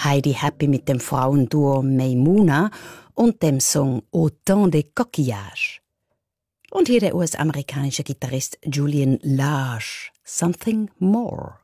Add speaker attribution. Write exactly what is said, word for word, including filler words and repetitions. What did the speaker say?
Speaker 1: Heidi Happy mit dem Frauenduo Maymuna und dem Song Autant de Coquillages. Und hier der U S-amerikanische Gitarrist Julian Lage, Something More.